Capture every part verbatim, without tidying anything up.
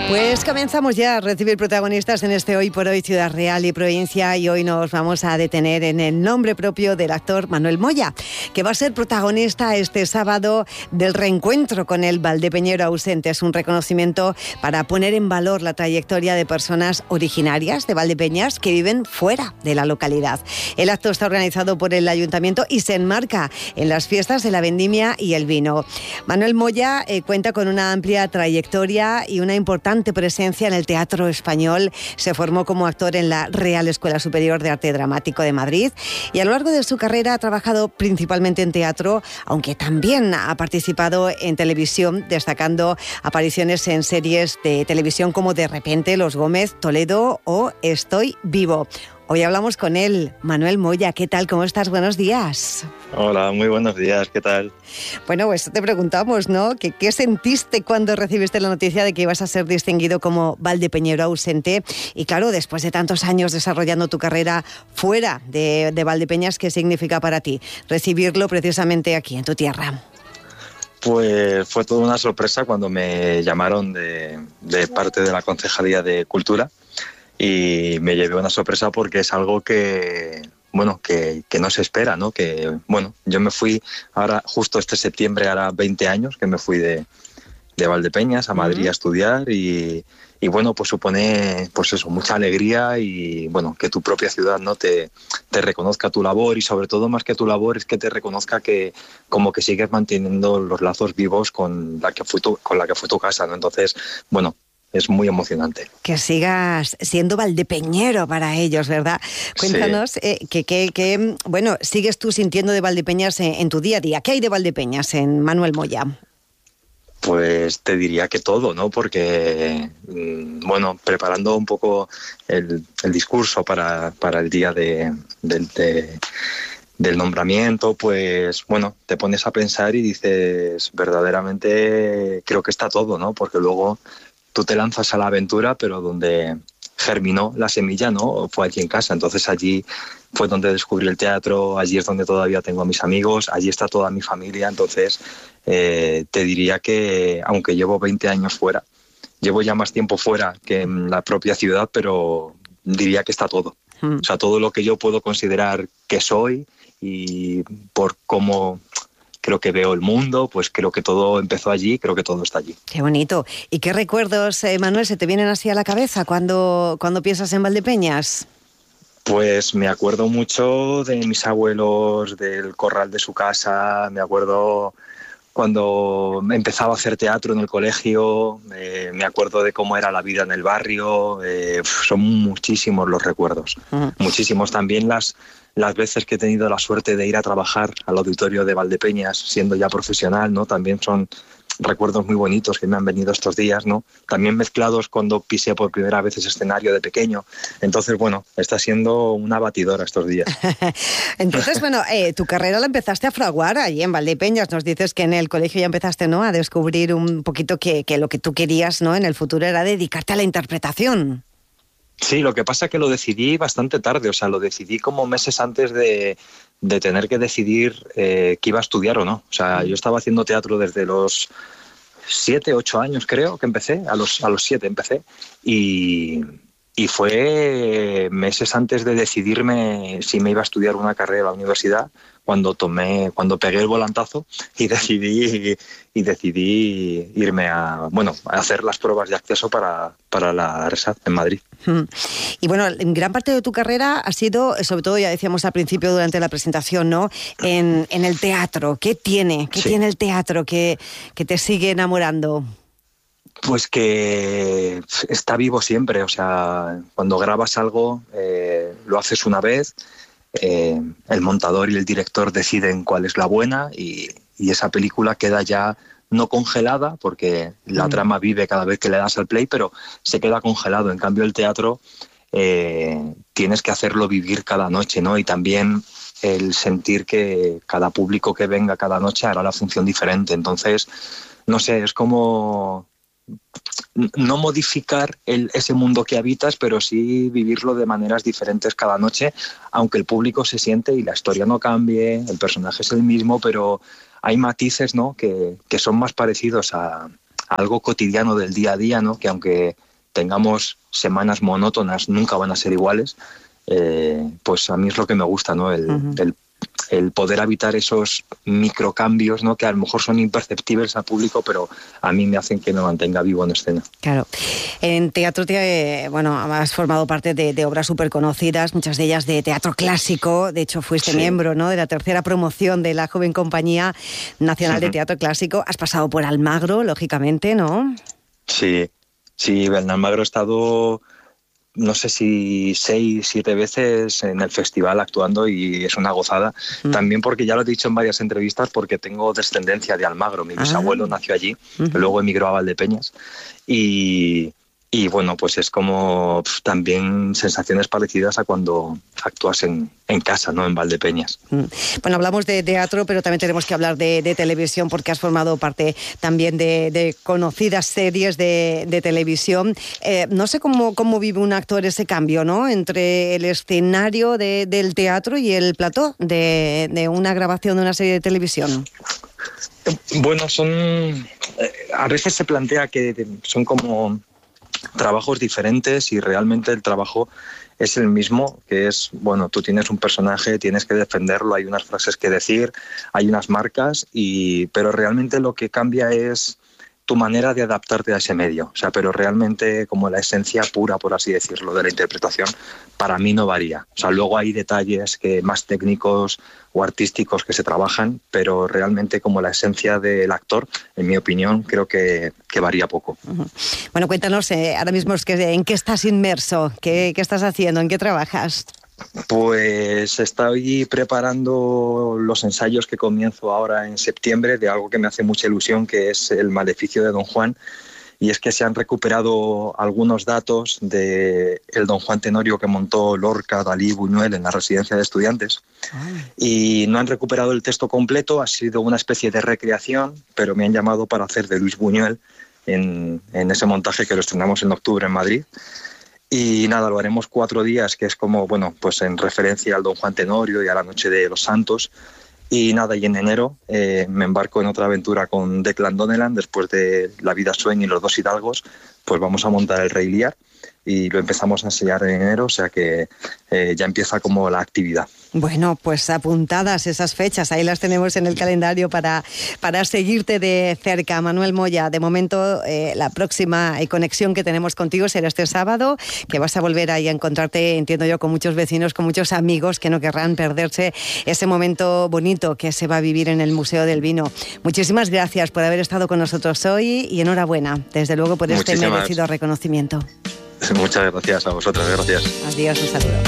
Pues comenzamos ya a recibir protagonistas en este Hoy por Hoy Ciudad Real y Provincia, y hoy nos vamos a detener en el nombre propio del actor Manuel Moya, que va a ser protagonista este sábado del reencuentro con el valdepeñero ausente. Es un reconocimiento para poner en valor la trayectoria de personas originarias de Valdepeñas que viven fuera de la localidad. El acto está organizado por el Ayuntamiento y se enmarca en las fiestas de la vendimia y el vino. Manuel Moya eh, cuenta con una amplia trayectoria y una importante presencia en el teatro español. Se formó como actor en la Real Escuela Superior de Arte Dramático de Madrid y a lo largo de su carrera ha trabajado principalmente en teatro, aunque también ha participado en televisión, destacando apariciones en series de televisión como De repente, Los Gómez, Toledo o Estoy vivo. Hoy hablamos con él, Manuel Moya. ¿Qué tal? ¿Cómo estás? Buenos días. Hola, muy buenos días. ¿Qué tal? Bueno, pues te preguntamos, ¿no? ¿Qué, qué sentiste cuando recibiste la noticia de que ibas a ser distinguido como valdepeñero ausente? Y claro, después de tantos años desarrollando tu carrera fuera de, de Valdepeñas, ¿qué significa para ti recibirlo precisamente aquí, en tu tierra? Pues fue toda una sorpresa cuando me llamaron de, de parte de la Concejalía de Cultura. Y me llevé una sorpresa porque es algo que, bueno, que, que no se espera, ¿no? Que, bueno, yo me fui ahora, justo este septiembre, hará veinte años que me fui de, de Valdepeñas a Madrid uh-huh. a estudiar y, y, bueno, pues supone, pues eso, mucha alegría y, bueno, que tu propia ciudad, ¿no? Te, te reconozca tu labor y sobre todo más que tu labor es que te reconozca que como que sigues manteniendo los lazos vivos con la que fue tu, con la que fue tu casa, ¿no? Entonces, bueno, es muy emocionante. Que sigas siendo valdepeñero para ellos, ¿verdad? Cuéntanos, sí. eh, que, que, que, bueno, sigues tú sintiendo de Valdepeñas en, en tu día a día. ¿Qué hay de Valdepeñas en Manuel Moya? Pues te diría que todo, ¿no? Porque, bueno, preparando un poco el, el discurso para, para el día de, de, de, del nombramiento, pues, bueno, te pones a pensar y dices, verdaderamente creo que está todo, ¿no? Porque luego tú te lanzas a la aventura, pero donde germinó la semilla, ¿no? Fue allí en casa. Entonces allí fue donde descubrí el teatro, allí es donde todavía tengo a mis amigos, allí está toda mi familia. Entonces eh, te diría que, aunque llevo veinte años fuera, llevo ya más tiempo fuera que en la propia ciudad, pero diría que está todo. Mm. O sea, todo lo que yo puedo considerar que soy y por cómo creo que veo el mundo, pues creo que todo empezó allí, creo que todo está allí. Qué bonito. ¿Y qué recuerdos, eh, Manuel, se te vienen así a la cabeza cuando, cuando piensas en Valdepeñas? Pues me acuerdo mucho de mis abuelos, del corral de su casa, me acuerdo cuando empezaba a hacer teatro en el colegio, eh, me acuerdo de cómo era la vida en el barrio, eh, son muchísimos los recuerdos, uh-huh. muchísimos también las... Las veces que he tenido la suerte de ir a trabajar al auditorio de Valdepeñas, siendo ya profesional, ¿no? También son recuerdos muy bonitos que me han venido estos días, ¿no? También mezclados cuando pisé por primera vez ese escenario de pequeño. Entonces, bueno, está siendo una batidora estos días. Entonces, bueno, eh, tu carrera la empezaste a fraguar allí en Valdepeñas. Nos dices que en el colegio ya empezaste, ¿no?, a descubrir un poquito que, que lo que tú querías, ¿no?, en el futuro era dedicarte a la interpretación. Sí, lo que pasa es que lo decidí bastante tarde, o sea, lo decidí como meses antes de, de tener que decidir eh, qué iba a estudiar o no. O sea, yo estaba haciendo teatro desde los siete, ocho años creo que empecé, a los, a los siete empecé, y, y fue meses antes de decidirme si me iba a estudiar una carrera en la universidad, cuando tomé, cuando pegué el volantazo y decidí y decidí irme a, bueno, a hacer las pruebas de acceso para, para la RESAD en Madrid. Y bueno, en gran parte de tu carrera ha sido, sobre todo ya decíamos al principio durante la presentación, ¿no?, en, en el teatro. ¿Qué tiene? ¿Qué sí. tiene el teatro que, que te sigue enamorando? Pues que está vivo siempre, o sea, cuando grabas algo eh, lo haces una vez. Eh, el montador y el director deciden cuál es la buena y, y esa película queda ya no congelada porque la mm. trama vive cada vez que le das al play, pero se queda congelado. En cambio el teatro eh, tienes que hacerlo vivir cada noche, ¿no? Y también el sentir que cada público que venga cada noche hará la función diferente. Entonces, no sé, es como no modificar el, ese mundo que habitas, pero sí vivirlo de maneras diferentes cada noche, aunque el público se siente y la historia no cambie, el personaje es el mismo, pero hay matices, ¿no?, que, que son más parecidos a, algo cotidiano del día a día, ¿no? Que aunque tengamos semanas monótonas, nunca van a ser iguales. Eh, pues a mí es lo que me gusta, ¿no? El, uh-huh. el, el poder habitar esos microcambios, ¿no? Que a lo mejor son imperceptibles al público, pero a mí me hacen que me mantenga vivo en escena. Claro. En teatro, te, bueno, has formado parte de, de obras súper conocidas, muchas de ellas de teatro clásico. De hecho, fuiste sí. miembro, ¿no? de la tercera promoción de la joven Compañía Nacional uh-huh. de Teatro Clásico. Has pasado por Almagro, lógicamente, ¿no? Sí, sí, en Almagro he estado... no sé si seis, siete veces en el festival actuando y es una gozada. Mm. También porque ya lo he dicho en varias entrevistas, porque tengo descendencia de Almagro. Mi bisabuelo ah. nació allí, uh-huh. luego emigró a Valdepeñas y... Y bueno, pues es como pff, también sensaciones parecidas a cuando actúas en, en casa, ¿no? En Valdepeñas. Mm. Bueno, hablamos de teatro, pero también tenemos que hablar de, de televisión, porque has formado parte también de, de conocidas series de, de televisión. Eh, no sé cómo, cómo vive un actor ese cambio, ¿no? Entre el escenario de, del teatro y el plató de, de una grabación de una serie de televisión. Bueno, son... Eh, a veces se plantea que son como... trabajos diferentes y realmente el trabajo es el mismo, que es, bueno, tú tienes un personaje, tienes que defenderlo, hay unas frases que decir, hay unas marcas, y pero realmente lo que cambia es tu manera de adaptarte a ese medio. O sea, pero realmente como la esencia pura, por así decirlo, de la interpretación, para mí no varía. O sea, luego hay detalles que más técnicos o artísticos que se trabajan, pero realmente como la esencia del actor, en mi opinión, creo que, que varía poco. Uh-huh. Bueno, cuéntanos, eh, ahora mismo es que, ¿en qué estás inmerso? ¿Qué, qué estás haciendo? ¿En qué trabajas? Pues estoy preparando los ensayos que comienzo ahora en septiembre de algo que me hace mucha ilusión, que es el Maleficio de Don Juan. Y es que se han recuperado algunos datos del Don Juan Tenorio que montó Lorca, Dalí, Buñuel en la residencia de estudiantes. Ay. Y no han recuperado el texto completo, ha sido una especie de recreación, pero me han llamado para hacer de Luis Buñuel en, en ese montaje que lo estrenamos en octubre en Madrid. Y nada, lo haremos cuatro días, que es como, bueno, pues en referencia al Don Juan Tenorio y a la Noche de los Santos. Y nada, y en enero eh, me embarco en otra aventura con Declan Donnellan, después de La vida sueña y Los dos hidalgos, pues vamos a montar El Rey Lear y lo empezamos a ensayar en enero, o sea que eh, ya empieza como la actividad. Bueno, pues apuntadas esas fechas, ahí las tenemos en el calendario para, para seguirte de cerca. Manuel Moya, de momento eh, la próxima conexión que tenemos contigo será este sábado, que vas a volver ahí a encontrarte, entiendo yo, con muchos vecinos, con muchos amigos que no querrán perderse ese momento bonito que se va a vivir en el Museo del Vino. Muchísimas gracias por haber estado con nosotros hoy y enhorabuena, desde luego, por este Muchísimas. merecido reconocimiento. Muchas gracias a vosotras, gracias. Adiós, un saludo.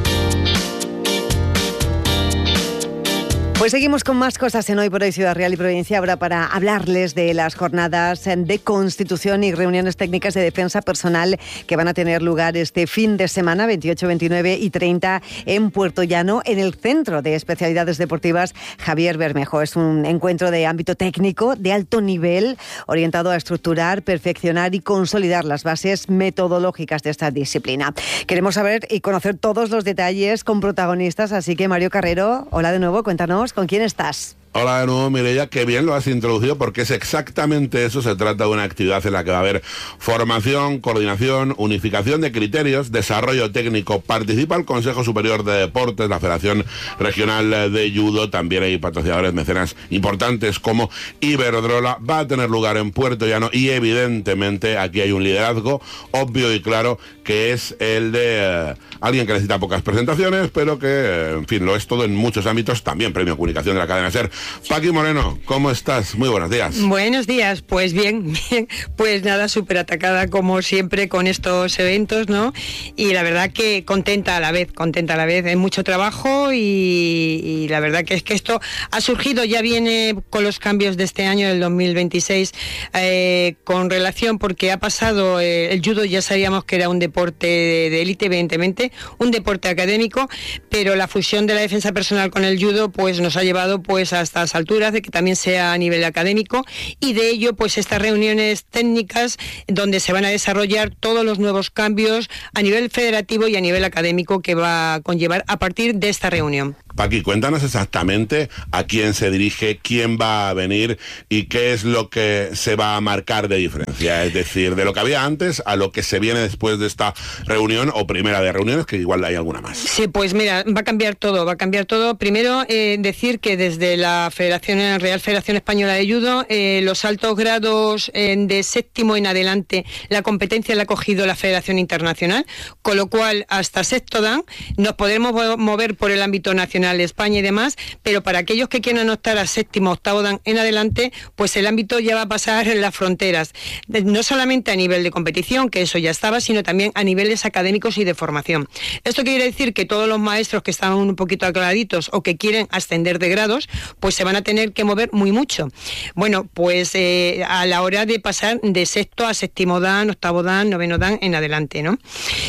Pues seguimos con más cosas en Hoy por Hoy Ciudad Real y Provincia, ahora para hablarles de las jornadas de Constitución y reuniones técnicas de defensa personal que van a tener lugar este fin de semana, veintiocho, veintinueve y treinta, en Puerto Llano, en el Centro de Especialidades Deportivas Javier Bermejo. Es un encuentro de ámbito técnico de alto nivel, orientado a estructurar, perfeccionar y consolidar las bases metodológicas de esta disciplina. Queremos saber y conocer todos los detalles con protagonistas, así que Mario Carrero, hola de nuevo, cuéntanos. ¿Con quién estás? Hola de nuevo, Mireia, qué bien lo has introducido, porque es exactamente eso. Se trata de una actividad en la que va a haber formación, coordinación, unificación de criterios, desarrollo técnico. Participa el Consejo Superior de Deportes, la Federación Regional de Judo, también hay patrocinadores, mecenas importantes como Iberdrola. Va a tener lugar en Puerto Llano y evidentemente aquí hay un liderazgo obvio y claro, que es el de eh, alguien que necesita pocas presentaciones, pero que, eh, en fin, lo es todo en muchos ámbitos. También Premio Comunicación de la cadena SER. Paqui Moreno, ¿cómo estás? Muy buenos días. Buenos días, pues bien, bien, pues nada, súper atacada como siempre con estos eventos, ¿no? Y la verdad que contenta a la vez, contenta a la vez, hay mucho trabajo y, y la verdad que es que esto ha surgido, ya viene con los cambios de este año, del dos mil veintiséis, eh, con relación, porque ha pasado, eh, el judo ya sabíamos que era un deporte de élite, evidentemente, un deporte académico, pero la fusión de la defensa personal con el judo pues nos ha llevado pues a estas alturas de que también sea a nivel académico, y de ello pues estas reuniones técnicas donde se van a desarrollar todos los nuevos cambios a nivel federativo y a nivel académico que va a conllevar a partir de esta reunión. Paqui, cuéntanos exactamente a quién se dirige, quién va a venir y qué es lo que se va a marcar de diferencia, es decir, de lo que había antes a lo que se viene después de esta reunión o primera de reuniones, que igual hay alguna más. Sí, pues mira, va a cambiar todo, va a cambiar todo. Primero, eh, decir que desde la Federación, la Real Federación Española de Judo, eh, los altos grados eh, de séptimo en adelante, la competencia la ha cogido la Federación Internacional, con lo cual hasta sexto dan, nos podemos mover por el ámbito nacional de España y demás, pero para aquellos que quieran optar a séptimo, octavo dan en adelante, pues el ámbito ya va a pasar en las fronteras, no solamente a nivel de competición, que eso ya estaba, sino también a niveles académicos y de formación. Esto quiere decir que todos los maestros que están un poquito aclaraditos o que quieren ascender de grados, pues se van a tener que mover muy mucho. Bueno, pues eh, a la hora de pasar de sexto a séptimo dan, octavo dan, noveno dan en adelante, ¿no?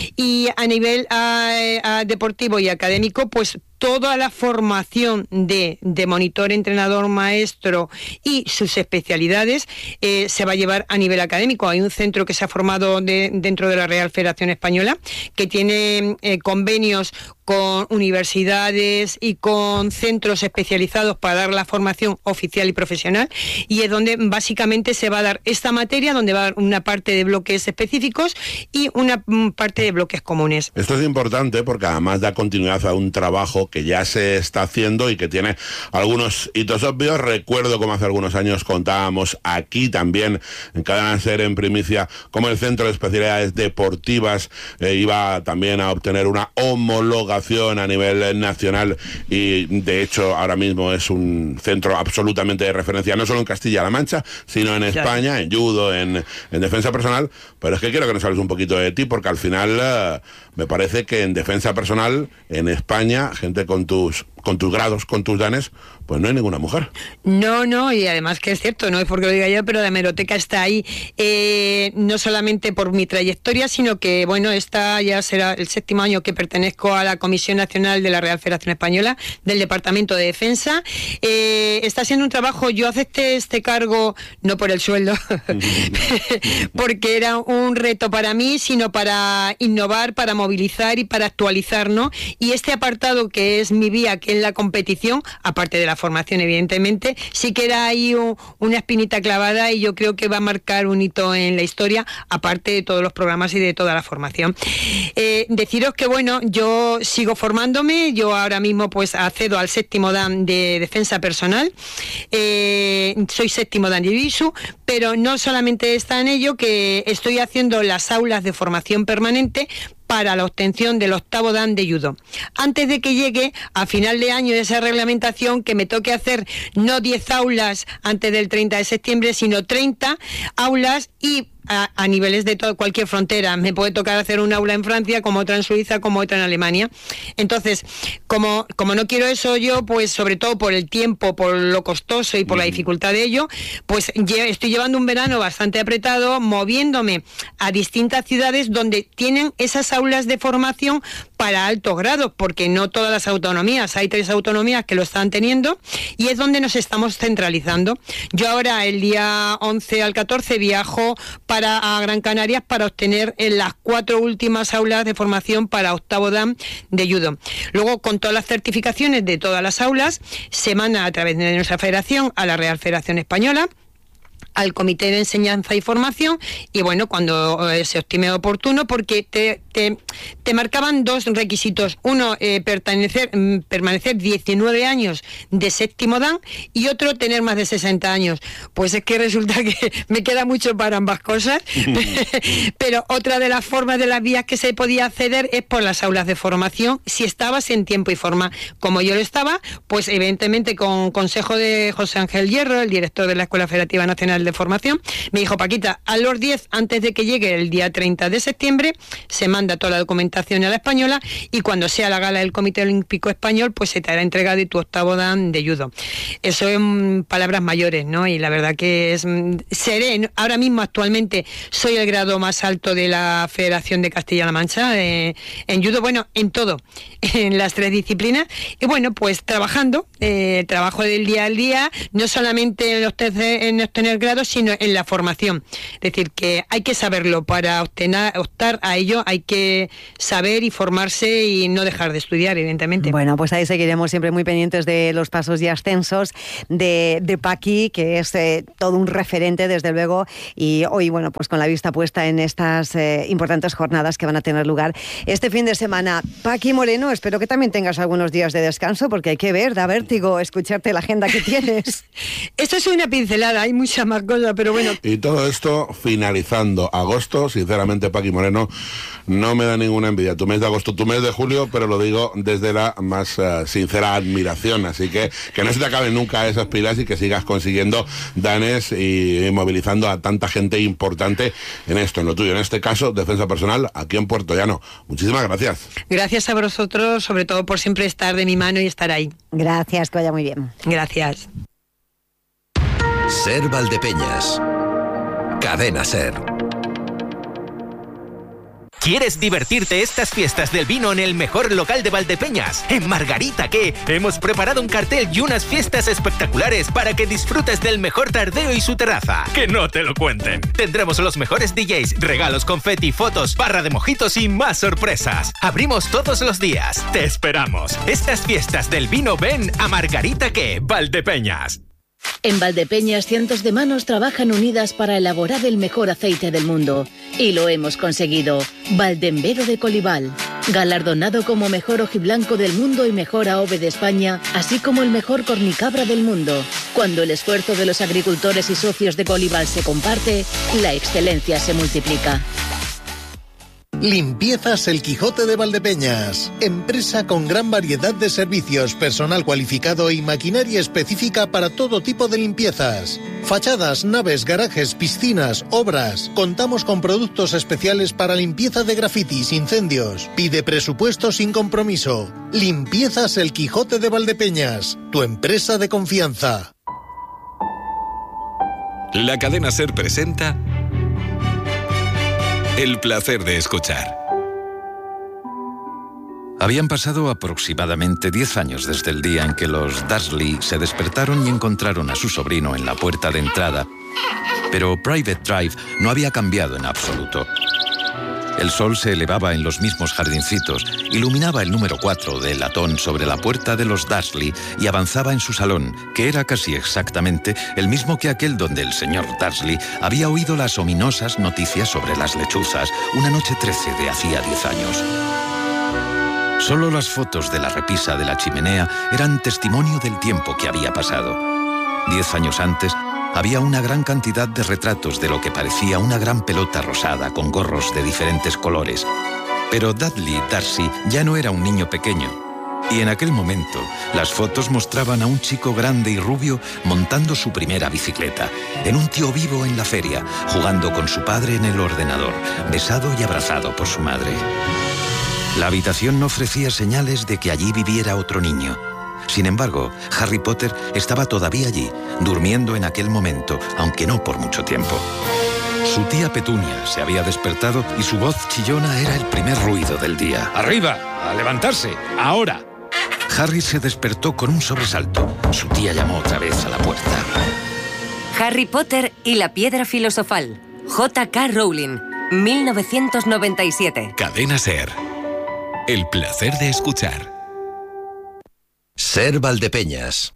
Y a nivel a, a deportivo y académico, pues toda la formación de, de monitor, entrenador, maestro y sus especialidades eh, se va a llevar a nivel académico. Hay un centro que se ha formado de, dentro de la Real Federación Española que tiene eh, convenios con universidades y con centros especializados para dar la formación oficial y profesional, y es donde básicamente se va a dar esta materia, donde va a dar una parte de bloques específicos y una parte de bloques comunes. Esto es importante porque además da continuidad a un trabajo que ya se está haciendo y que tiene algunos hitos obvios. Recuerdo como hace algunos años contábamos aquí también en Cadena SER en primicia como el Centro de Especialidades Deportivas eh, iba también a obtener una homologación a nivel nacional, y de hecho ahora mismo es un centro absolutamente de referencia, no solo en Castilla-La Mancha, sino en España, en judo, en, en defensa personal. Pero es que quiero que nos hables un poquito de ti, porque al final uh, me parece que en defensa personal en España, gente con tus con tus grados, con tus danes, pues no hay ninguna mujer. No, no, y además que es cierto, no es porque lo diga yo, pero la hemeroteca está ahí, eh, no solamente por mi trayectoria, sino que, bueno, esta ya será el séptimo año que pertenezco a la Comisión Nacional de la Real Federación Española, del Departamento de Defensa. Eh, está siendo un trabajo, yo acepté este cargo no por el sueldo, porque era un reto para mí, sino para innovar, para movilizar y para actualizar, ¿no? Y este apartado que es mi vía, que es la competición, aparte de la formación evidentemente, sí que era ahí un, una espinita clavada, y yo creo que va a marcar un hito en la historia, aparte de todos los programas y de toda la formación. Eh, deciros que bueno, yo sigo formándome, yo ahora mismo pues accedo al séptimo dan de defensa personal, eh, soy séptimo dan Jiu-Jitsu, pero no solamente está en ello, que estoy haciendo las aulas de formación permanente para la obtención del octavo dan de judo. Antes de que llegue a final de año esa reglamentación, que me toque hacer no diez aulas antes del treinta de septiembre, sino treinta aulas y A, a niveles de todo, cualquier frontera. Me puede tocar hacer un aula en Francia, como otra en Suiza, como otra en Alemania. Entonces, como, como no quiero eso yo, pues sobre todo por el tiempo, por lo costoso y por mm. la dificultad de ello, pues lle- estoy llevando un verano bastante apretado, moviéndome a distintas ciudades donde tienen esas aulas de formación para altos grados, porque no todas las autonomías, hay tres autonomías que lo están teniendo, y es donde nos estamos centralizando. Yo ahora el día once al catorce viajo para a Gran Canarias para obtener en las cuatro últimas aulas de formación para octavo dan de judo. Luego, con todas las certificaciones de todas las aulas, se manda a través de nuestra federación a la Real Federación Española, al Comité de Enseñanza y Formación, y bueno, cuando eh, se estime oportuno, porque te, te, te marcaban dos requisitos. Uno, eh, pertenecer, mm, permanecer diecinueve años de séptimo dan, y otro, tener más de sesenta años. Pues es que resulta que me queda mucho para ambas cosas, pero otra de las formas, de las vías que se podía acceder es por las aulas de formación, si estabas en tiempo y forma. Como yo lo estaba, pues evidentemente con consejo de José Ángel Hierro, el director de la Escuela Federativa Nacional de Formación, me dijo: Paquita, a los diez, antes de que llegue el día treinta de septiembre, se manda toda la documentación a la española, y cuando sea la gala del Comité Olímpico Español, pues se te hará entrega de tu octavo dan de judo. Eso es mm, palabras mayores, ¿no? Y la verdad que es mm, seré, ahora mismo actualmente soy el grado más alto de la Federación de Castilla-La Mancha eh, en judo, bueno, en todo, en las tres disciplinas, y bueno, pues trabajando, eh, trabajo del día al día, no solamente en, obtener, en obtener grados, sino en la formación. Es decir, que hay que saberlo para obtener, optar a ello, hay que que saber y formarse y no dejar de estudiar, evidentemente. Bueno, pues ahí seguiremos siempre muy pendientes de los pasos y ascensos de, de Paqui, que es eh, todo un referente, desde luego, y hoy, bueno, pues con la vista puesta en estas eh, importantes jornadas que van a tener lugar este fin de semana. Paqui Moreno, espero que también tengas algunos días de descanso, porque hay que ver, da vértigo escucharte la agenda que tienes. Esto es una pincelada, hay mucha más cosas, pero bueno. Y todo esto finalizando agosto. Sinceramente, Paqui Moreno, no me da ninguna envidia tu mes de agosto, tu mes de julio, pero lo digo desde la más uh, sincera admiración. Así que que no se te acaben nunca esas pilas y que sigas consiguiendo danes y, y movilizando a tanta gente importante en esto, en lo tuyo, en este caso, defensa personal, aquí en Puerto Llano. Muchísimas gracias. Gracias a vosotros, sobre todo por siempre estar de mi mano y estar ahí. Gracias, que vaya muy bien. Gracias. Ser Valdepeñas. Cadena Ser. ¿Quieres divertirte estas fiestas del vino en el mejor local de Valdepeñas? En Margarita, ¿qué? Hemos preparado un cartel y unas fiestas espectaculares para que disfrutes del mejor tardeo y su terraza. ¡Que no te lo cuenten! Tendremos los mejores D Js, regalos, confeti, fotos, barra de mojitos y más sorpresas. Abrimos todos los días. ¡Te esperamos! Estas fiestas del vino, ven a Margarita, ¿qué? Valdepeñas. En Valdepeñas, cientos de manos trabajan unidas para elaborar el mejor aceite del mundo. Y lo hemos conseguido. Valdembero de Colival, galardonado como mejor ojiblanco del mundo y mejor A O V E de España, así como el mejor cornicabra del mundo. Cuando el esfuerzo de los agricultores y socios de Colival se comparte, la excelencia se multiplica. Limpiezas El Quijote de Valdepeñas. Empresa con gran variedad de servicios, personal cualificado y maquinaria específica para todo tipo de limpiezas. Fachadas, naves, garajes, piscinas, obras. Contamos con productos especiales para limpieza de grafitis, incendios. Pide presupuesto sin compromiso. Limpiezas El Quijote de Valdepeñas. Tu empresa de confianza. La cadena Ser presenta El placer de escuchar. Habían pasado aproximadamente diez años desde el día en que los Dursley se despertaron y encontraron a su sobrino en la puerta de entrada, pero Private Drive no había cambiado en absoluto. El sol se elevaba en los mismos jardincitos, iluminaba el número cuatro del latón sobre la puerta de los Dursley y avanzaba en su salón, que era casi exactamente el mismo que aquel donde el señor Dursley había oído las ominosas noticias sobre las lechuzas una noche trece de hacía diez años. Solo las fotos de la repisa de la chimenea eran testimonio del tiempo que había pasado. Diez años antes, había una gran cantidad de retratos de lo que parecía una gran pelota rosada con gorros de diferentes colores. Pero Dudley Darcy ya no era un niño pequeño. Y en aquel momento, las fotos mostraban a un chico grande y rubio montando su primera bicicleta, en un tío vivo en la feria, jugando con su padre en el ordenador, besado y abrazado por su madre. La habitación no ofrecía señales de que allí viviera otro niño. Sin embargo, Harry Potter estaba todavía allí, durmiendo en aquel momento, aunque no por mucho tiempo. Su tía Petunia se había despertado y su voz chillona era el primer ruido del día. ¡Arriba! ¡A levantarse! ¡Ahora! Harry se despertó con un sobresalto. Su tía llamó otra vez a la puerta. Harry Potter y la piedra filosofal. J K Rowling, mil novecientos noventa y siete. Cadena Ser. El placer de escuchar. Ser Valdepeñas.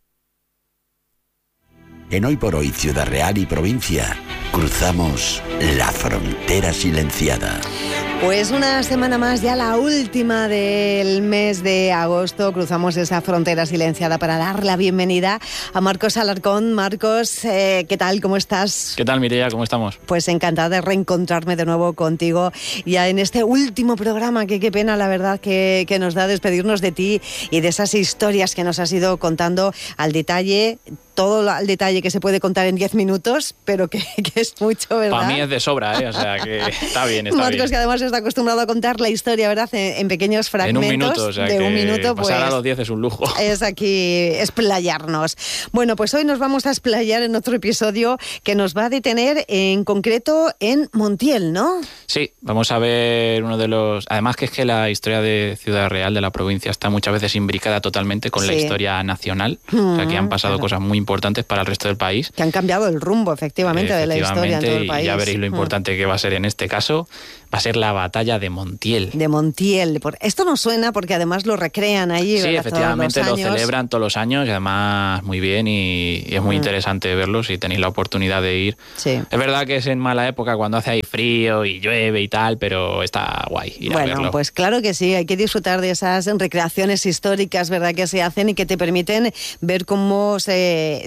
En Hoy por Hoy, Ciudad Real y provincia, cruzamos la frontera silenciada. Pues una semana más, ya la última del mes de agosto, cruzamos esa frontera silenciada para dar la bienvenida a Marcos Alarcón. Marcos, eh, ¿qué tal? ¿Cómo estás? ¿Qué tal, Mireia? ¿Cómo estamos? Pues encantada de reencontrarme de nuevo contigo ya en este último programa, que qué pena la verdad que, que nos da despedirnos de ti y de esas historias que nos has ido contando al detalle, todo al detalle que se puede contar en diez minutos, pero que, que es mucho, ¿verdad? Para mí es de sobra, ¿eh? O sea, que está bien, está Marcos, bien. que además está acostumbrado a contar la historia, ¿verdad? En, en pequeños fragmentos. En un minuto, o sea, de que un minuto, pues, pasar a los diez es un lujo. Es aquí explayarnos. Bueno, pues hoy nos vamos a explayar en otro episodio que nos va a detener en concreto en Montiel, ¿no? Sí, vamos a ver uno de los... Además que es que la historia de Ciudad Real, de la provincia, está muchas veces imbricada totalmente con Sí. la historia nacional. Mm, o sea, que han pasado claro. cosas muy importantes importantes para el resto del país. Que han cambiado el rumbo, efectivamente, de la historia en todo el país. Y ya veréis lo importante mm. que va a ser en este caso. Va a ser la batalla de Montiel. De Montiel. Esto nos suena porque además lo recrean ahí. Sí, ¿verdad? efectivamente todos los lo años. celebran todos los años y además muy bien y, y es muy mm. interesante verlo si tenéis la oportunidad de ir. Sí. Es verdad que es en mala época cuando hace ahí frío y llueve y tal, pero está guay ir bueno, a verlo. Pues claro que sí, hay que disfrutar de esas recreaciones históricas, ¿verdad? Que se hacen y que te permiten ver cómo se,